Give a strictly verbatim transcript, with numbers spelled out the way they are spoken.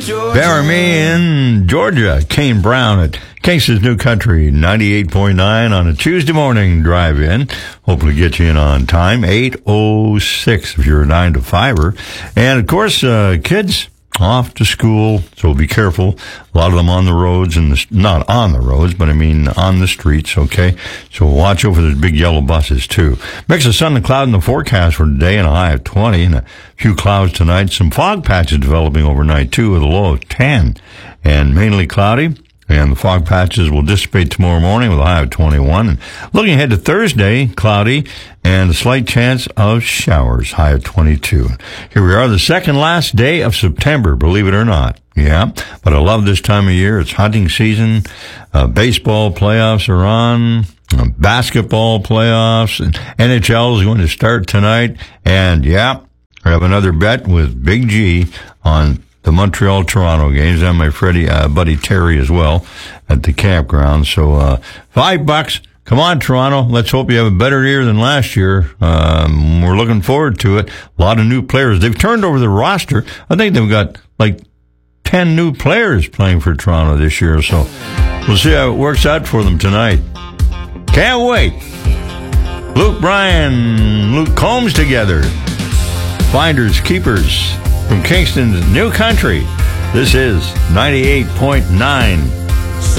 Bear Me in Georgia. Kane Brown at Kingston's New Country, ninety-eight point nine on a Tuesday morning drive-in. Hopefully get you in on time, eight oh six if you're a nine to fiver. And, of course, uh, kids off to school, so be careful. A lot of them on the roads, and the, not on the roads, but I mean on the streets, okay? So watch out for those big yellow buses, too. Mix of sun and cloud in the forecast for today and a high of twenty, and a few clouds tonight. Some fog patches developing overnight, too, with a low of ten, and mainly cloudy. And the fog patches will dissipate tomorrow morning with a high of twenty-one. And looking ahead to Thursday, cloudy and a slight chance of showers, high of twenty-two. Here we are, the second last day of September, believe it or not. Yeah, but I love this time of year. It's hunting season. Uh, baseball playoffs are on. Uh, basketball playoffs. And N H L is going to start tonight. And, yeah, I have another bet with Big G on the Montreal-Toronto games, and my Freddie, uh, buddy Terry as well at the campground. So, uh, five bucks. Come on, Toronto. Let's hope you have a better year than last year. Um, we're looking forward to it. A lot of new players. They've turned over the roster. I think they've got like ten new players playing for Toronto this year. So we'll see how it works out for them tonight. Can't wait. Luke Bryan, Luke Combs together. Finders, keepers. From Kingston's New Country, this is ninety-eight point nine